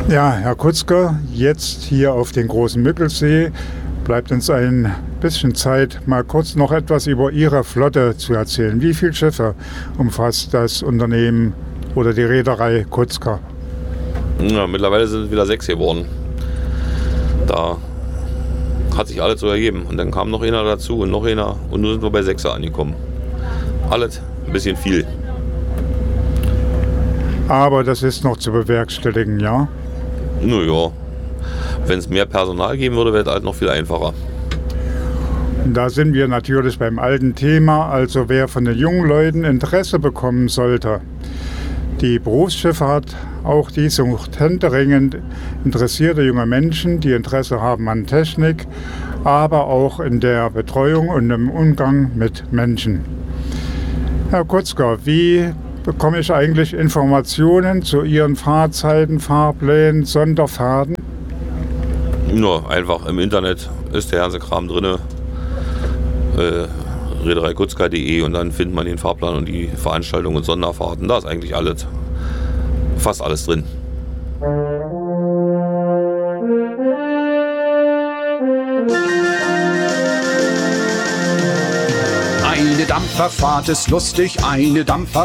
Ja, Herr Kutzker, jetzt hier auf den Großen Müggelsee bleibt uns ein bisschen Zeit, mal kurz noch etwas über Ihre Flotte zu erzählen. Wie viele Schiffe umfasst das Unternehmen oder die Reederei Kutzker? Ja, mittlerweile sind es wieder 6 geworden. Da hat sich alles so ergeben. Und dann kam noch einer dazu und noch einer. Und nun sind wir bei 6 angekommen. Alles ein bisschen viel. Aber das ist noch zu bewerkstelligen, ja? Naja, wenn es mehr Personal geben würde, wäre es halt noch viel einfacher. Da sind wir natürlich beim alten Thema, also wer von den jungen Leuten Interesse bekommen sollte. Die Berufsschifffahrt, auch die sucht händeringend interessierte junge Menschen, die Interesse haben an Technik, aber auch in der Betreuung und im Umgang mit Menschen. Herr Kutzker, wie bekomme ich eigentlich Informationen zu Ihren Fahrzeiten, Fahrplänen, Sonderfahrten? Nur einfach im Internet ist der ganze Kram drin. Reedereikutzker.de und dann findet man den Fahrplan und die Veranstaltungen und Sonderfahrten. Da ist eigentlich alles, fast alles drin. Eine Dampferfahrt ist lustig, eine Dampferfahrt